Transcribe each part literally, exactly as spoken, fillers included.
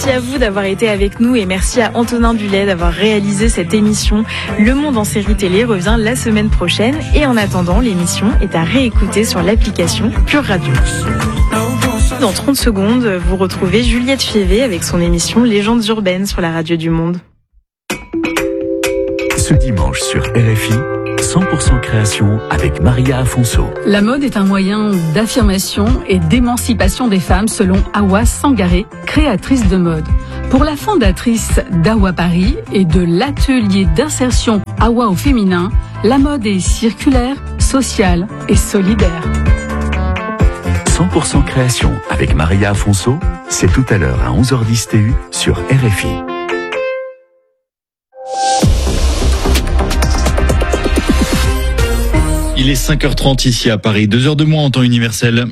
Merci à vous d'avoir été avec nous et merci à Antonin Bullet d'avoir réalisé cette émission. Le Monde en série télé revient la semaine prochaine et en attendant, l'émission est à réécouter sur l'application Pure Radio. Dans trente secondes, vous retrouvez Juliette Fievé avec son émission Légendes urbaines sur la radio du Monde. Ce dimanche sur R F I, cent pour cent création avec Maria Afonso. La mode est un moyen d'affirmation et d'émancipation des femmes selon Awa Sangaré, créatrice de mode. Pour la fondatrice d'Awa Paris et de l'atelier d'insertion Awa au féminin, la mode est circulaire, sociale et solidaire. cent pour cent création avec Maria Afonso, c'est tout à l'heure à onze heures dix T U sur R F I. Il est cinq heures trente ici à Paris, deux heures de moins en temps universel.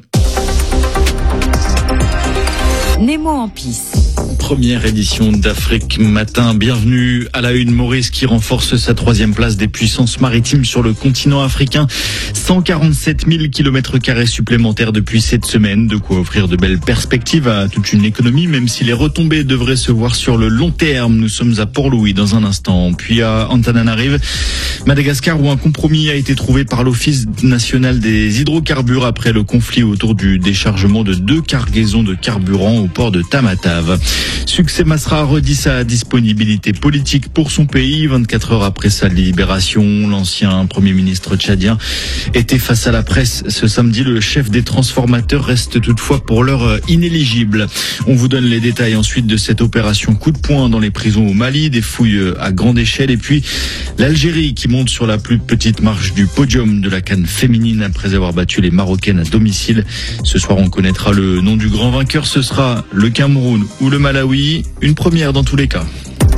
Nemo en piste. Première édition d'Afrique Matin. Bienvenue à la une. Maurice qui renforce sa troisième place des puissances maritimes sur le continent africain. cent quarante-sept mille kilomètres carrés supplémentaires depuis cette semaine. De quoi offrir de belles perspectives à toute une économie, même si les retombées devraient se voir sur le long terme. Nous sommes à Port-Louis dans un instant. Puis à Antananarive, Madagascar, où un compromis a été trouvé par l'Office national des hydrocarbures après le conflit autour du déchargement de deux cargaisons de carburant au port de Tamatave. Succès Masra redit sa disponibilité politique pour son pays. vingt-quatre heures après sa libération, l'ancien Premier ministre tchadien était face à la presse ce samedi. Le chef des transformateurs reste toutefois pour l'heure inéligible. On vous donne les détails ensuite de cette opération coup de poing dans les prisons au Mali, des fouilles à grande échelle et puis l'Algérie qui monte sur la plus petite marche du podium de la CAN féminine après avoir battu les Marocaines à domicile. Ce soir, on connaîtra le nom du grand vainqueur. Ce sera le Cameroun ou le Malawi. Une première dans tous les cas.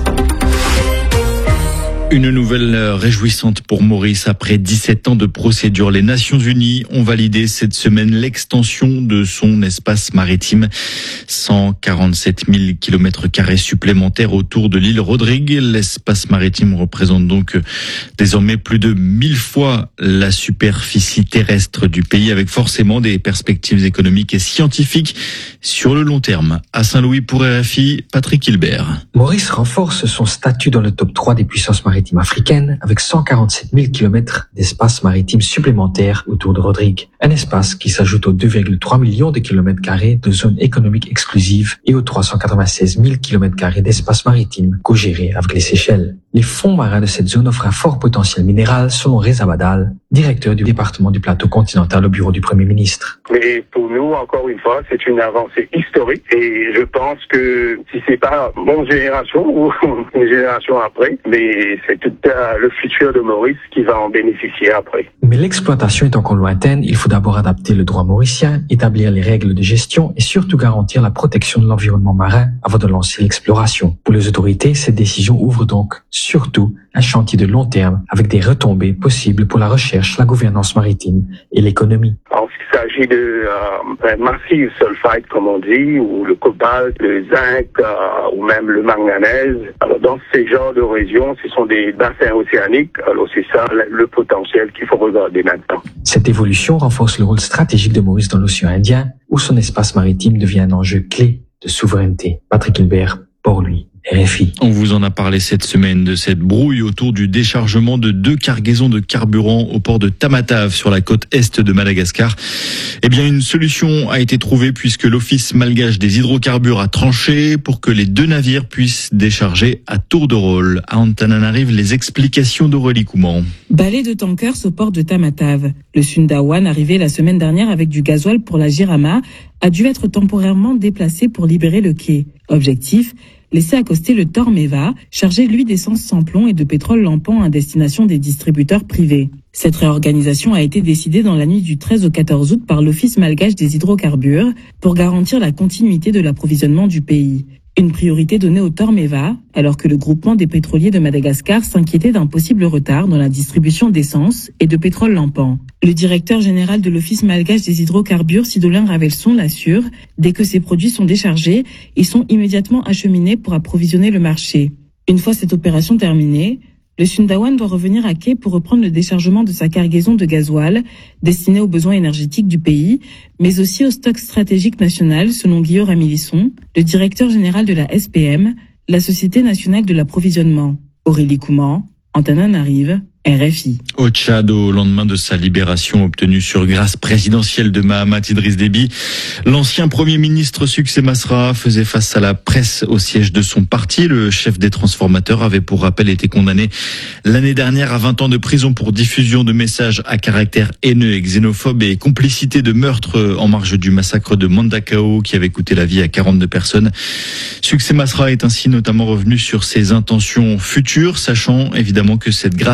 Une nouvelle réjouissante pour Maurice. Après dix-sept ans de procédure, les Nations Unies ont validé cette semaine l'extension de son espace maritime. cent quarante-sept mille kilomètres carrés supplémentaires autour de l'île Rodrigue. L'espace maritime représente donc désormais plus de mille fois la superficie terrestre du pays, avec forcément des perspectives économiques et scientifiques sur le long terme. À Saint-Louis pour R F I, Patrick Hilbert. Maurice renforce son statut dans le top trois des puissances maritimes africaine avec cent quarante-sept mille kilomètres d'espace maritime supplémentaires autour de Rodrigue. Un espace qui s'ajoute aux deux virgule trois millions de kilomètres carrés de zone économique exclusive et aux trois cent quatre-vingt-seize mille kilomètres carrés d'espace maritime co-géré avec les Seychelles. Les fonds marins de cette zone offrent un fort potentiel minéral selon Reza Badal, directeur du département du plateau continental au bureau du Premier ministre. Mais pour nous, encore une fois, c'est une avancée historique et je pense que si c'est pas mon génération ou une génération après, mais c'est tout euh, le futur de Maurice qui va en bénéficier après. Mais l'exploitation est encore lointaine. Il faut d'abord adapter le droit mauricien, établir les règles de gestion et surtout garantir la protection de l'environnement marin avant de lancer l'exploration. Pour les autorités, cette décision ouvre donc surtout un chantier de long terme avec des retombées possibles pour la recherche, la gouvernance maritime et l'économie. Alors, il s'agit de euh, massive sulfide, comme on dit, ou le cobalt, le zinc, euh, ou même le manganèse. Alors, dans ces genres de régions, ce sont des bassins océaniques. Alors, c'est ça le potentiel qu'il faut regarder maintenant. Cette évolution renforce le rôle stratégique de Maurice dans l'océan Indien, où son espace maritime devient un enjeu clé de souveraineté. Patrick Hilbert, Port-Louis. R F I. On vous en a parlé cette semaine de cette brouille autour du déchargement de deux cargaisons de carburant au port de Tamatave sur la côte est de Madagascar. Eh bien, une solution a été trouvée puisque l'Office malgache des hydrocarbures a tranché pour que les deux navires puissent décharger à tour de rôle. À Antananarive, les explications d'Aurélie Couman. Balai de tankers au port de Tamatave. Le Sundawan, arrivé la semaine dernière avec du gasoil pour la Jirama, a dû être temporairement déplacé pour libérer le quai. Objectif, laisser accoster le Tormeva, chargé lui d'essence sans plomb et de pétrole lampant à destination des distributeurs privés. Cette réorganisation a été décidée dans la nuit du treize au quatorze août par l'Office malgache des hydrocarbures pour garantir la continuité de l'approvisionnement du pays. Une priorité donnée au Tormeva, alors que le groupement des pétroliers de Madagascar s'inquiétait d'un possible retard dans la distribution d'essence et de pétrole lampant. Le directeur général de l'Office malgache des hydrocarbures, Sidolin Ravelson, l'assure, dès que ces produits sont déchargés, ils sont immédiatement acheminés pour approvisionner le marché. Une fois cette opération terminée, Le Sundawan doit revenir à quai pour reprendre le déchargement de sa cargaison de gasoil destinée aux besoins énergétiques du pays, mais aussi au stock stratégique national, selon Guillaume Ramilisson, le directeur général de la S P M, la Société nationale de l'approvisionnement. Aurélie Couman, Antananarive, R F I. Au Tchad, au lendemain de sa libération obtenue sur grâce présidentielle de Mahamat Idriss Déby, l'ancien Premier ministre Succès Masra faisait face à la presse au siège de son parti. Le chef des transformateurs avait pour rappel été condamné l'année dernière à vingt ans de prison pour diffusion de messages à caractère haineux et xénophobe et complicité de meurtre en marge du massacre de Mandakao qui avait coûté la vie à quarante-deux personnes. Succès Masra est ainsi notamment revenu sur ses intentions futures, sachant évidemment que cette grâce